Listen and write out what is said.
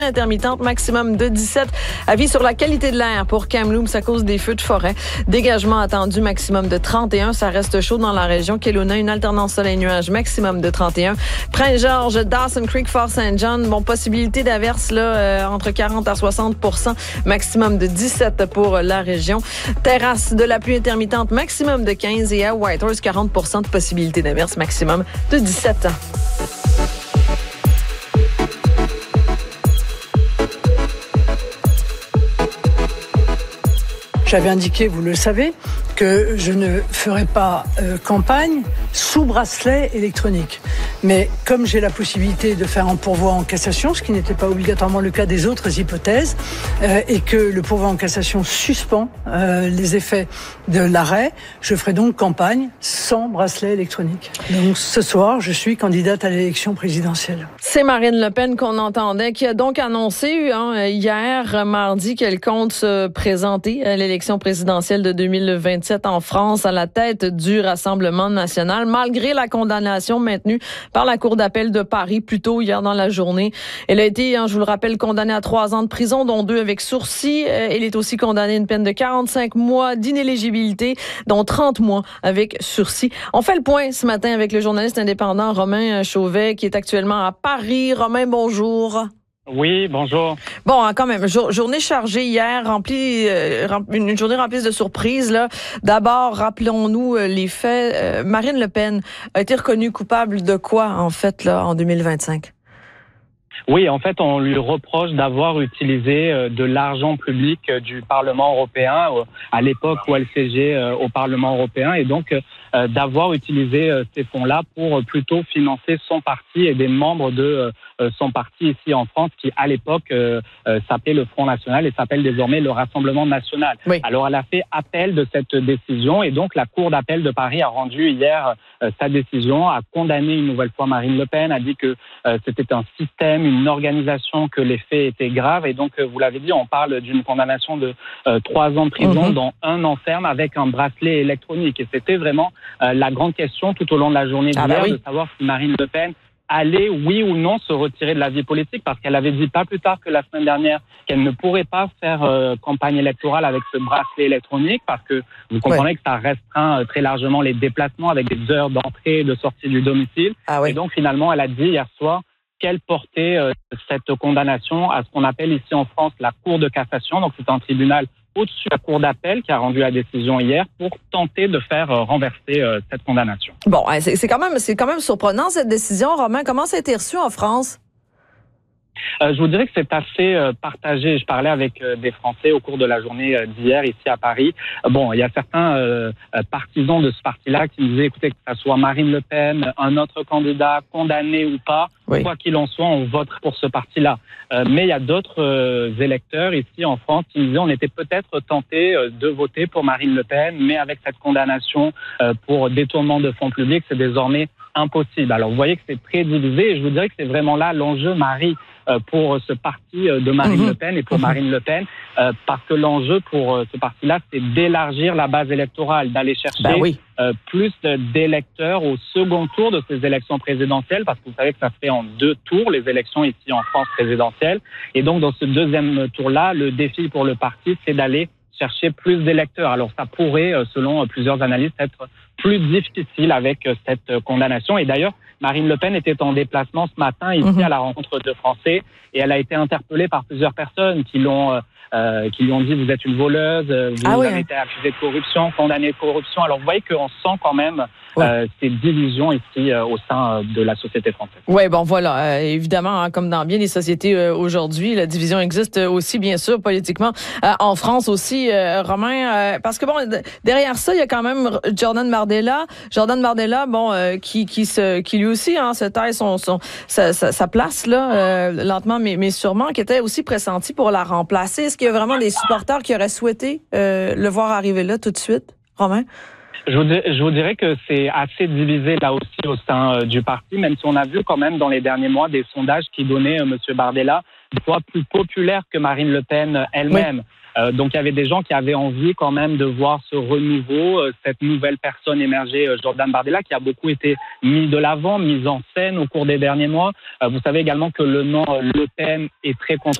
Intermittente, maximum de 17. Avis sur la qualité de l'air pour Kamloops à cause des feux de forêt. Dégagement attendu, maximum de 31. Ça reste chaud dans la région. Kelowna, une alternance soleil-nuage, maximum de 31. Prince-Georges, Dawson Creek, Fort St. John, possibilité d'averse là entre 40 à 60%, maximum de 17 pour la région. Terrasse de la pluie intermittente, maximum de 15. Et à Whitehorse, 40% de possibilité d'averse, maximum de 17. J'avais indiqué, vous le savez, que je ne ferai pas campagne sous bracelet électronique. Mais comme j'ai la possibilité de faire un pourvoi en cassation, ce qui n'était pas obligatoirement le cas des autres hypothèses, et que le pourvoi en cassation suspend les effets de l'arrêt, je ferai donc campagne sans bracelet électronique. Donc ce soir, je suis candidate à l'élection présidentielle. C'est Marine Le Pen qu'on entendait, qui a donc annoncé hier, mardi, qu'elle compte se présenter à l'élection présidentielle de 2027 en France à la tête du Rassemblement national, malgré la condamnation maintenue par la Cour d'appel de Paris plus tôt hier dans la journée. Elle a été, je vous le rappelle, condamnée à 3 ans de prison, dont 2 avec sursis. Elle est aussi condamnée à une peine de 45 mois d'inéligibilité, dont 30 mois avec sursis. On fait le point ce matin avec le journaliste indépendant Romain Chauvet, qui est actuellement à Paris. Romain, bonjour. Oui, bonjour. Bon, quand même, journée chargée hier, une journée remplie de surprises. Là. D'abord, rappelons-nous les faits. Marine Le Pen a été reconnue coupable de quoi, en fait, là, en 2025? Oui, en fait, on lui reproche d'avoir utilisé de l'argent public du Parlement européen à l'époque où elle siégeait au Parlement européen, et donc d'avoir utilisé ces fonds-là pour plutôt financer son parti et des membres de son parti ici en France, qui à l'époque s'appelait le Front National et s'appelle désormais le Rassemblement National. Oui. Alors elle a fait appel de cette décision, et donc la Cour d'appel de Paris a rendu hier sa décision, a condamné une nouvelle fois Marine Le Pen, a dit que c'était un système, une organisation, que les faits étaient graves, et donc vous l'avez dit, on parle d'une condamnation de 3 ans de prison, dont 1 an ferme avec un bracelet électronique. Et c'était vraiment la grande question tout au long de la journée d'hier, de savoir si Marine Le Pen allait, oui ou non, se retirer de la vie politique, parce qu'elle avait dit pas plus tard que la semaine dernière qu'elle ne pourrait pas faire campagne électorale avec ce bracelet électronique, parce que vous comprenez que ça restreint très largement les déplacements avec des heures d'entrée et de sortie du domicile. Et donc finalement, elle a dit hier soir qu'elle portait cette condamnation à ce qu'on appelle ici en France la Cour de cassation. Donc c'est un tribunal au-dessus de la Cour d'appel qui a rendu la décision hier pour tenter de faire renverser cette condamnation. Bon, c'est quand même surprenant cette décision, Romain. Comment ça a été reçu en France? Je vous dirais que c'est assez partagé. Je parlais avec des Français au cours de la journée d'hier ici à Paris. Bon, il y a certains partisans de ce parti-là qui me disaient, écoutez, que ce soit Marine Le Pen, un autre candidat, condamné ou pas, quoi qu'il en soit, on vote pour ce parti-là. Mais il y a d'autres électeurs ici en France qui me disaient, on était peut-être tentés de voter pour Marine Le Pen, mais avec cette condamnation pour détournement de fonds publics, c'est désormais impossible. Alors vous voyez que c'est très divisé, et je vous dirais que c'est vraiment là l'enjeu, Marie, pour ce parti de Marine Le Pen et pour Marine Le Pen, parce que l'enjeu pour ce parti-là, c'est d'élargir la base électorale, d'aller chercher plus d'électeurs au second tour de ces élections présidentielles, parce que vous savez que ça se fait en 2 tours, les élections ici en France présidentielles. Et donc dans ce deuxième tour-là, le défi pour le parti, c'est d'aller chercher plus d'électeurs. Alors ça pourrait, selon plusieurs analystes, être plus difficile avec cette condamnation. Et d'ailleurs, Marine Le Pen était en déplacement ce matin ici à la rencontre de Français, et elle a été interpellée par plusieurs personnes qui lui ont dit, vous êtes une voleuse, vous avez été accusée de corruption, condamnée de corruption. Alors vous voyez qu'on sent quand même ces divisions ici au sein de la société française. Oui, bon voilà, évidemment, comme dans bien les sociétés aujourd'hui, la division existe aussi, bien sûr, politiquement, en France aussi, Romain, parce que bon, derrière ça, il y a quand même Jordan Bardella, qui lui aussi se taille sa place là, lentement mais sûrement, qui était aussi pressenti pour la remplacer. Est-ce qu'il y a vraiment des supporters qui auraient souhaité le voir arriver là tout de suite, Romain? Je vous dirais que c'est assez divisé là aussi au sein du parti, même si on a vu quand même dans les derniers mois des sondages qui donnaient M. Bardella soit plus populaire que Marine Le Pen elle-même. Oui. Donc il y avait des gens qui avaient envie quand même de voir ce renouveau, cette nouvelle personne émerger, Jordan Bardella, qui a beaucoup été mis de l'avant, mise en scène au cours des derniers mois. Vous savez également que le nom Le Pen est très